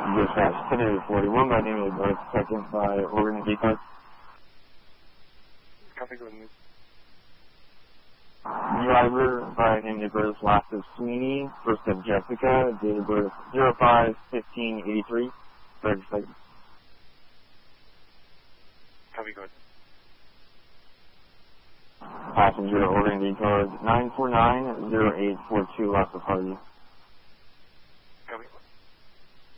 Dispatch 1041 by name of birth, second by organ depot. Copy, go ahead. Driver by name of birth, last of Sweeney, first of Jessica, date of birth 05-15-83. Registered. Copy, go ahead. Passenger organ depot 949-0842, last of Hardy.